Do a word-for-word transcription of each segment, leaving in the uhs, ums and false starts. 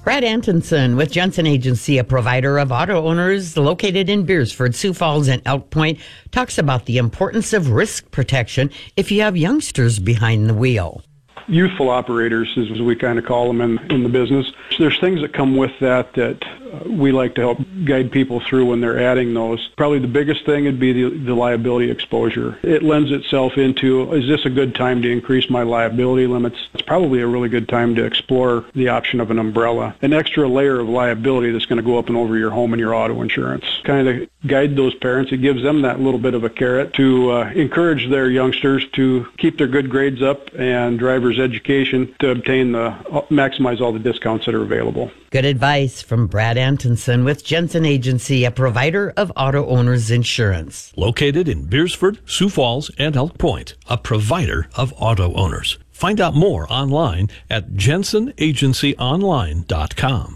Brad Antonson with Jensen Agency, a provider of auto owners located in Beersford, Sioux Falls, and Elk Point, talks about the importance of risk protection if you have youngsters behind the wheel. Youthful operators, as we kind of call them in, in the business. There's things that come with that that uh, we like to help guide people through when they're adding those. Probably the biggest thing would be the, the liability exposure. It lends itself into, is this a good time to increase my liability limits? It's probably a really good time to explore the option of an umbrella, an extra layer of liability that's going to go up and over your home and your auto insurance. Kind of guide those parents. It gives them that little bit of a carrot to uh, encourage their youngsters to keep their good grades up and driver's education to obtain the maximize all the discounts that are available. Good advice from Brad Antonson with Jensen Agency, a provider of auto owners insurance. Located in Beersford, Sioux Falls, and Elk Point, a provider of auto owners. Find out more online at jensen agency online dot com.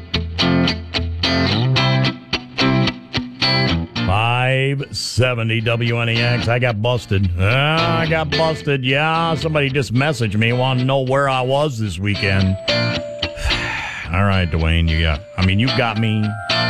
five seventy W N E X. I got busted. Uh, I got busted. Yeah, somebody just messaged me, wanted to know where I was this weekend. All right, Dwayne, you got, I mean, you got me.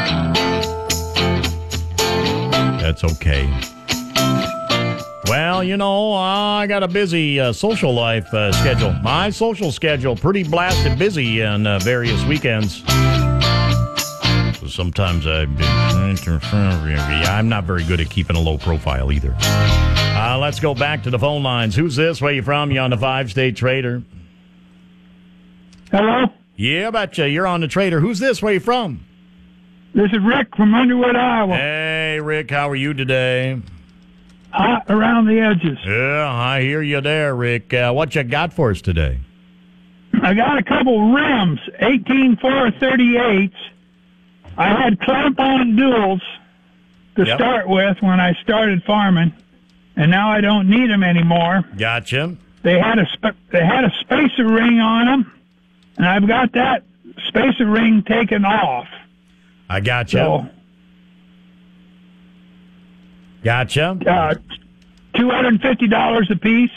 That's okay. Well, you know, I got a busy uh, social life uh, schedule. My social schedule pretty blasted busy on uh, various weekends. So sometimes I've been, I'm not very good at keeping a low profile either. Uh, let's go back to the phone lines. Who's this? Where you from? You on the Five-State Trader? Hello? Yeah, betcha. You're on the Trader. Who's this? Where you from? This is Rick from Underwood, Iowa. Hey, Rick. How are you today? Hot around the edges. Yeah, I hear you there, Rick. Uh, what you got for us today? I got a couple rims, eighteen four thirty-eights. I had clamp-on duals to Yep. start with when I started farming, and now I don't need them anymore. Gotcha. They had a sp- they had a spacer ring on them, and I've got that spacer ring taken off. I gotcha. So, Gotcha. uh, two hundred fifty dollars a piece.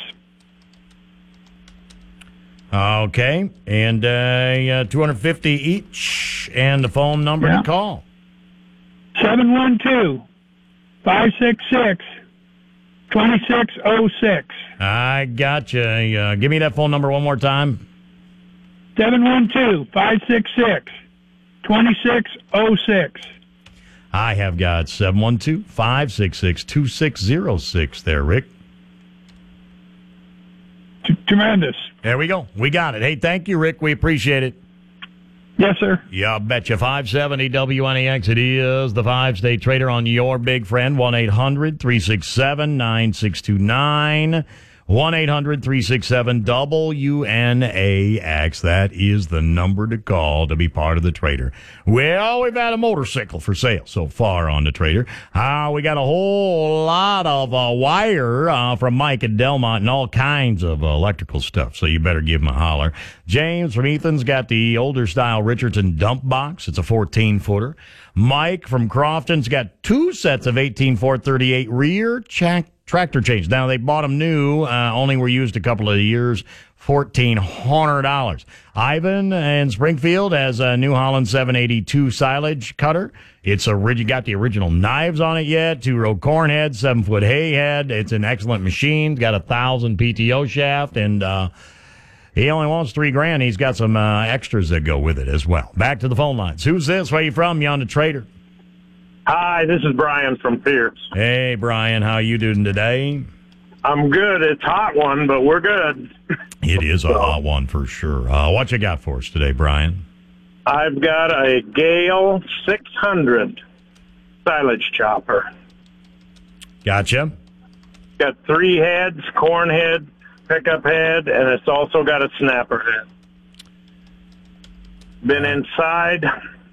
Okay. And uh, uh, two hundred fifty each, and the phone number Yeah. to call. seven one two, five six six, two six zero six. I gotcha. Uh, give me that phone number one more time. seven one two, five six six, two six zero six. I have got seven one two, five six six, two six zero six there, Rick. T- tremendous. There we go. We got it. Hey, thank you, Rick. We appreciate it. Yes, sir. Yeah, betcha. five seventy W N E X. It is the Five-State Trader on your big friend. one eight hundred three six seven nine six two nine. one eight hundred three six seven W N A X. That is the number to call to be part of the Trader. Well, we've had a motorcycle for sale so far on the Trader. Uh, we got a whole lot of uh, wire uh, from Mike at Delmont and all kinds of uh, electrical stuff, so you better give him a holler. James from Ethan's got the older style Richardson dump box. It's a fourteen-footer. Mike from Crofton's got two sets of eighteen four thirty-eight rear check tractor chains. Now, they bought them new, uh, only were used a couple of years, fourteen hundred dollars. Ivan in Springfield has a New Holland seven eighty-two silage cutter. It's a, you got the original knives on it yet, two-row corn head, seven-foot hay head. It's an excellent machine. It's got a one thousand P T O shaft, and uh, he only wants three grand. He's got some uh, extras that go with it as well. Back to the phone lines. Who's this? Where you from? You on the Trader? Hi, this is Brian from Pierce. Hey, Brian. How you doing today? I'm good. It's a hot one, but we're good. It is a hot one for sure. Uh, what you got for us today, Brian? I've got a Gale six hundred silage chopper. Gotcha. Got three heads, corn head, pickup head, and it's also got a snapper head. Been inside,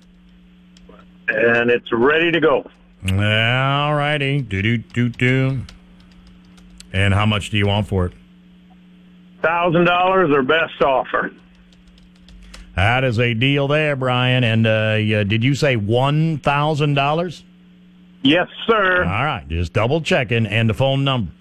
and it's ready to go. All righty. Do-do-do-do. And how much do you want for it? one thousand dollars or best offer. That is a deal there, Brian. And uh, yeah, did you say one thousand dollars? Yes, sir. All right. Just double checking. And the phone number.